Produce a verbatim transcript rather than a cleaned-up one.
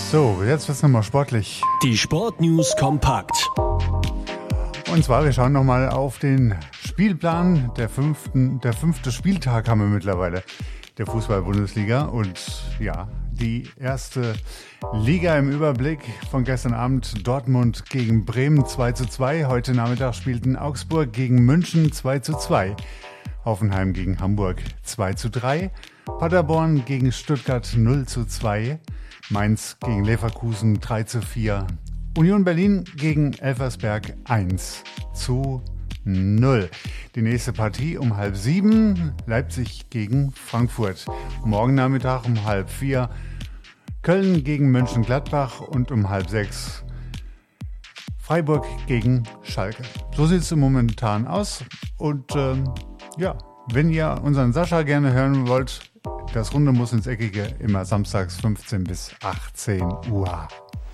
So, jetzt wird's nochmal sportlich. Die Sportnews kompakt. Und zwar, wir schauen nochmal auf den Spielplan. Der fünften, der fünfte Spieltag haben wir mittlerweile der Fußball-Bundesliga. Und ja, die erste Liga im Überblick von gestern Abend. Dortmund gegen Bremen zwei zu zwei. Heute Nachmittag spielten Augsburg gegen München zwei zu zwei. Hoffenheim gegen Hamburg zwei zu drei. Paderborn gegen Stuttgart null zu zwei. Mainz gegen Leverkusen drei zu vier. Union Berlin gegen Elversberg eins zu null. Die nächste Partie um halb sieben, Leipzig gegen Frankfurt. Morgen Nachmittag um halb vier, Köln gegen Mönchengladbach und um halb sechs, Freiburg gegen Schalke. So sieht es momentan aus. Und ähm, ja, wenn ihr unseren Sascha gerne hören wollt, das Runde muss ins Eckige, immer samstags fünfzehn bis achtzehn Uhr.